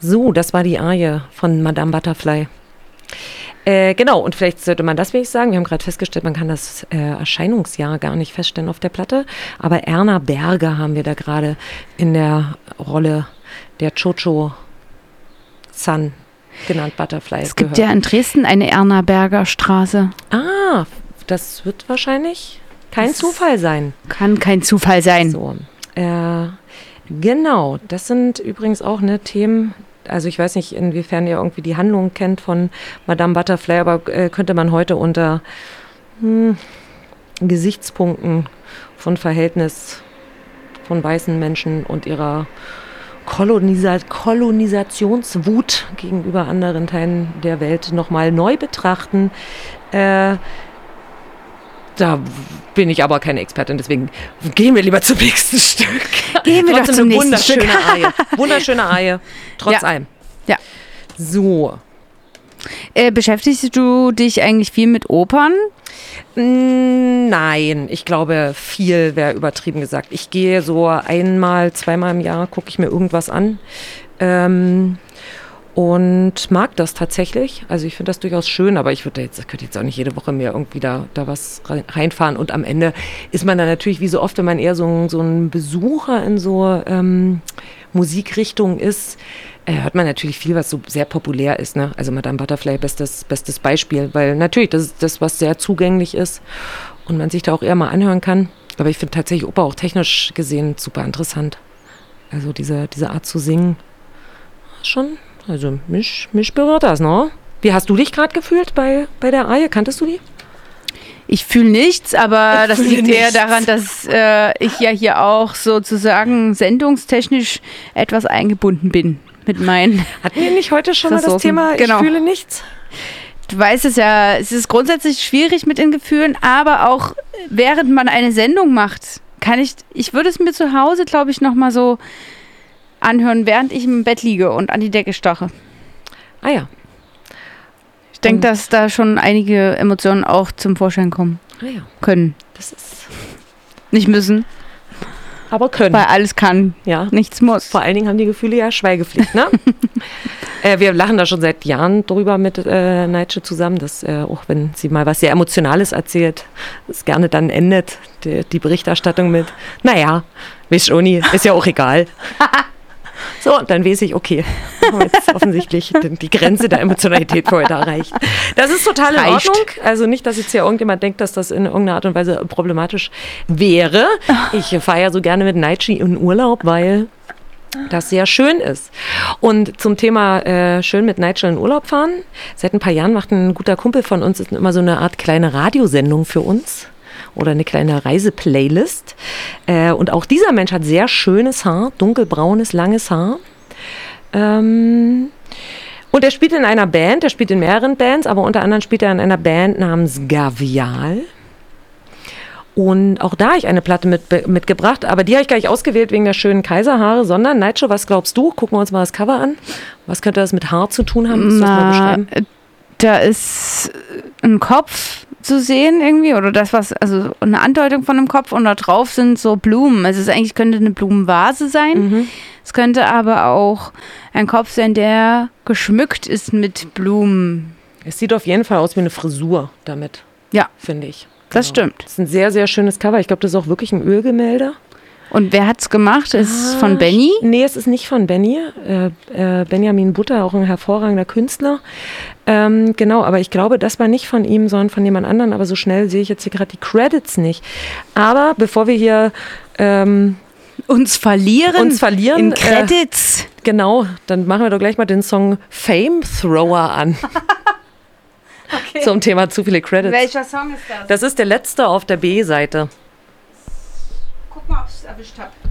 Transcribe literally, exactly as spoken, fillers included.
So, das war die Arie von Madame Butterfly. Äh, genau, und vielleicht sollte man das wenigstens sagen. Wir haben gerade festgestellt, man kann das äh, Erscheinungsjahr gar nicht feststellen auf der Platte. Aber Erna Berger haben wir da gerade in der Rolle der Jojo-San, genannt Butterfly. Es gibt gehört. ja in Dresden eine Erna Berger Straße. Ah, das wird wahrscheinlich kein das Zufall sein. Kann kein Zufall sein. So, äh, genau, das sind übrigens auch ne, Themen. Also ich weiß nicht, inwiefern ihr irgendwie die Handlung kennt von Madame Butterfly, aber äh, könnte man heute unter hm, Gesichtspunkten von Verhältnis von weißen Menschen und ihrer Kolonisa- Kolonisationswut gegenüber anderen Teilen der Welt nochmal neu betrachten. Äh, Da bin ich aber keine Expertin, deswegen gehen wir lieber zum nächsten Stück. Gehen wir doch zum eine nächsten Stück. wunderschöne Arie. Wunderschöne Arie, trotz Ja. allem. Ja. So. Äh, beschäftigst du dich eigentlich viel mit Opern? Nein, ich glaube, viel wäre übertrieben gesagt. Ich gehe so einmal, zweimal im Jahr, gucke ich mir irgendwas an. Ähm, Und mag das tatsächlich. Also ich finde das durchaus schön, aber ich würde jetzt, ich könnte jetzt auch nicht jede Woche mehr irgendwie da, da was reinfahren. Und am Ende ist man dann natürlich, wie so oft, wenn man eher so ein, so ein Besucher in so ähm, Musikrichtungen ist, äh, hört man natürlich viel, was so sehr populär ist. Ne? Also Madame Butterfly, bestes, bestes Beispiel, weil natürlich das ist das, was sehr zugänglich ist und man sich da auch eher mal anhören kann. Aber ich finde tatsächlich Oper auch technisch gesehen super interessant. Also diese, diese Art zu singen, schon... Also mich, mich berührt das, ne? Wie hast du dich gerade gefühlt bei, bei der Arie? Kanntest du die? Ich fühle nichts, aber Ich das fühle liegt eher nichts. daran, dass äh, ich ja hier auch sozusagen sendungstechnisch etwas eingebunden bin mit meinen... Hatten wir nicht heute schon mal das Ressourcen. Thema, Genau. ich fühle nichts? Du weißt es ja, es ist grundsätzlich schwierig mit den Gefühlen, aber auch während man eine Sendung macht, kann ich, ich würde es mir zu Hause, glaube ich, nochmal so anhören, während ich im Bett liege und an die Decke starre. Ah ja. Ich denke, Um, dass da schon einige Emotionen auch zum Vorschein kommen ah ja, können. das ist... Nicht müssen, Aber können. weil alles kann, Ja. nichts muss. Vor allen Dingen haben die Gefühle ja Schweigepflicht, ne? äh, wir lachen da schon seit Jahren drüber mit äh, Nigel zusammen, dass äh, auch wenn sie mal was sehr Emotionales erzählt, es gerne dann endet, die, die Berichterstattung mit, naja, weiß schon nie, ist ja auch egal. So, und dann weiß ich, okay, haben wir jetzt offensichtlich die, die Grenze der Emotionalität für heute erreicht. Das ist total in Reicht. Ordnung. Also nicht, dass jetzt hier irgendjemand denkt, dass das in irgendeiner Art und Weise problematisch wäre. Ich fahre ja so gerne mit Nigel in Urlaub, weil das sehr schön ist. Und zum Thema äh, schön mit Nigel in Urlaub fahren. Seit ein paar Jahren macht ein guter Kumpel von uns ist immer so eine Art kleine Radiosendung für uns. Oder eine kleine Reiseplaylist. Äh, und auch dieser Mensch hat sehr schönes Haar, dunkelbraunes, langes Haar. Ähm, und er spielt in einer Band, er spielt in mehreren Bands, aber unter anderem spielt er in einer Band namens Gavial. Und auch da habe ich eine Platte mit, mitgebracht, aber die habe ich gar nicht ausgewählt wegen der schönen Kaiserhaare, sondern, Nigel, was glaubst du? Gucken wir uns mal das Cover an. Was könnte das mit Haar zu tun haben? Willst du das mal beschreiben? Da ist ein Kopf zu sehen irgendwie oder das, was, also eine Andeutung von einem Kopf und da drauf sind so Blumen. Also es ist eigentlich könnte eine Blumenvase sein. Mhm. Es könnte aber auch ein Kopf sein, der geschmückt ist mit Blumen. Es sieht auf jeden Fall aus wie eine Frisur damit, Ja, finde ich. das Genau. stimmt. Das ist ein sehr, sehr schönes Cover. Ich glaube, das ist auch wirklich ein Ölgemälde. Und wer hat's gemacht? Ist Ah, von Benny? Nee, es ist nicht von Benny. Äh, äh, Benjamin Butter, auch ein hervorragender Künstler. Ähm, genau, aber ich glaube, das war nicht von ihm, sondern von jemand anderem. Aber so schnell sehe ich jetzt hier gerade die Credits nicht. Aber bevor wir hier ähm, Uns verlieren. uns verlieren, in äh, Credits. genau, dann machen wir doch gleich mal den Song Fame Thrower an. Okay. Zum Thema zu viele Credits. Welcher Song ist das? Das ist der letzte auf der B-Seite. Guck mal, ob ich es erwischt habe.